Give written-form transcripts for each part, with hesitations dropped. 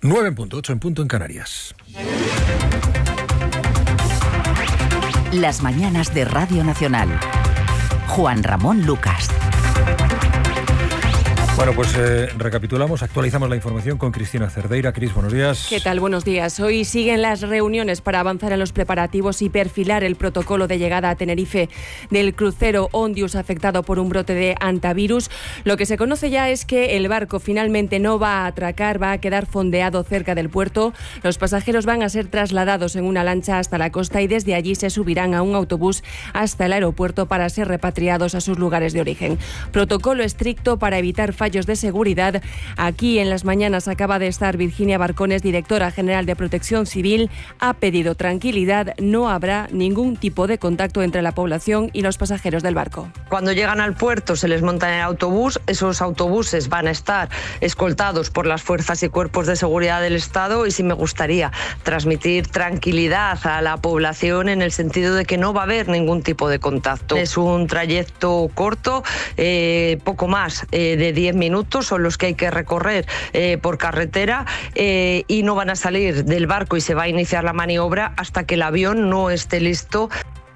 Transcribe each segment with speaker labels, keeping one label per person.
Speaker 1: 9 en punto, 8 en punto en Canarias.
Speaker 2: Las mañanas de Radio Nacional. Juan Ramón Lucas.
Speaker 1: Bueno, pues recapitulamos, actualizamos la información con Cristina Cerdeira. Cris, buenos días.
Speaker 3: ¿Qué tal? Buenos días. Hoy siguen las reuniones para avanzar en los preparativos y perfilar el protocolo de llegada a Tenerife del crucero Ondius afectado por un brote de hantavirus. Lo que se conoce ya es que el barco finalmente no va a atracar, va a quedar fondeado cerca del puerto. Los pasajeros van a ser trasladados en una lancha hasta la costa y desde allí se subirán a un autobús hasta el aeropuerto para ser repatriados a sus lugares de origen. Protocolo estricto para evitar fallos de seguridad. Aquí en las mañanas acaba de estar Virginia Barcones, directora general de Protección Civil. Ha pedido tranquilidad, no habrá ningún tipo de contacto entre la población y los pasajeros del barco.
Speaker 4: Cuando llegan al puerto se les monta en el autobús, esos autobuses van a estar escoltados por las fuerzas y cuerpos de seguridad del Estado y sí me gustaría transmitir tranquilidad a la población en el sentido de que no va a haber ningún tipo de contacto. Es un trayecto corto, poco más de 10 minutos son los que hay que recorrer por carretera y no van a salir del barco y se va a iniciar la maniobra hasta que el avión no esté listo.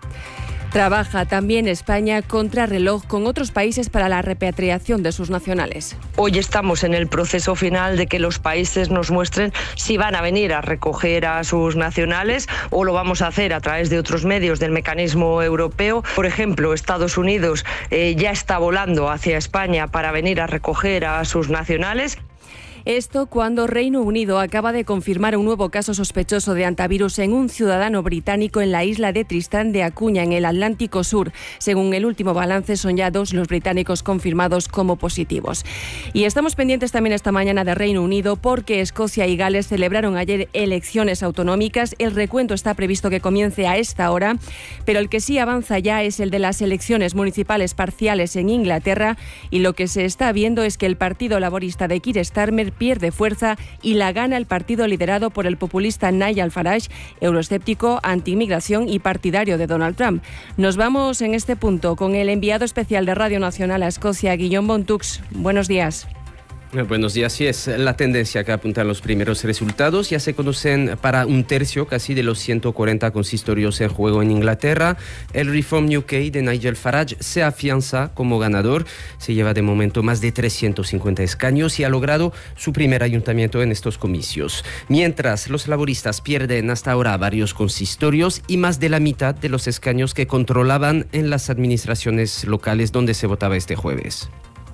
Speaker 3: Trabaja también España contrarreloj con otros países para la repatriación de sus nacionales.
Speaker 4: Hoy estamos en el proceso final de que los países nos muestren si van a venir a recoger a sus nacionales o lo vamos a hacer a través de otros medios del mecanismo europeo. Por ejemplo, Estados Unidos ya está volando hacia España para venir a recoger a sus nacionales.
Speaker 3: Esto cuando Reino Unido acaba de confirmar un nuevo caso sospechoso de hantavirus en un ciudadano británico en la isla de Tristán de Acuña, en el Atlántico Sur. Según el último balance, son ya 2 los británicos confirmados como positivos. Y estamos pendientes también esta mañana de Reino Unido porque Escocia y Gales celebraron ayer elecciones autonómicas. El recuento está previsto que comience a esta hora, pero el que sí avanza ya es el de las elecciones municipales parciales en Inglaterra, y lo que se está viendo es que el Partido Laborista de Keir Starmer pierde fuerza y la gana el partido liderado por el populista Nigel Farage, euroescéptico, anti-inmigración y partidario de Donald Trump. Nos vamos en este punto con el enviado especial de Radio Nacional a Escocia, Guillaume Bontux. Buenos días.
Speaker 5: Buenos días. Sí, es la tendencia que apuntan los primeros resultados. Ya se conocen para un tercio casi de los 140 consistorios en juego en Inglaterra. El Reform UK de Nigel Farage se afianza como ganador. Se lleva de momento más de 350 escaños y ha logrado su primer ayuntamiento en estos comicios. Mientras los laboristas pierden hasta ahora varios consistorios y más de la mitad de los escaños que controlaban en las administraciones locales donde se votaba este jueves.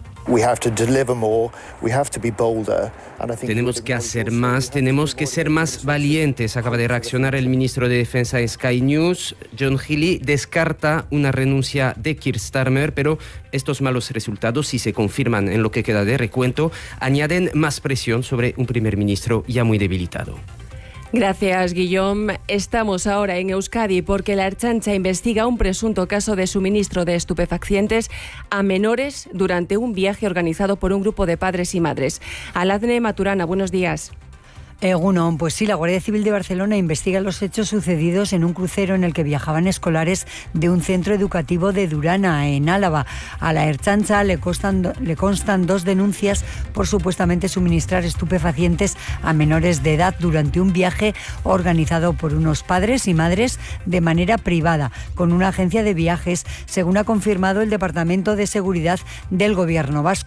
Speaker 5: Tenemos que hacer más, tenemos que ser más valientes, acaba de reaccionar el ministro de Defensa de Sky News. John Healey descarta una renuncia de Keir Starmer, pero estos malos resultados, si se confirman en lo que queda de recuento, añaden más presión sobre un primer ministro ya muy debilitado.
Speaker 3: Gracias, Guillaume. Estamos ahora en Euskadi porque la Ertzaintza investiga un presunto caso de suministro de estupefacientes a menores durante un viaje organizado por un grupo de padres y madres. Aladne Maturana, buenos días.
Speaker 6: Egunon, pues sí, la Guardia Civil de Barcelona investiga los hechos sucedidos en un crucero en el que viajaban escolares de un centro educativo de Durana, en Álava. A la Ertzaintza le constan 2 denuncias por supuestamente suministrar estupefacientes a menores de edad durante un viaje organizado por unos padres y madres de manera privada, con una agencia de viajes, según ha confirmado el Departamento de Seguridad del Gobierno vasco.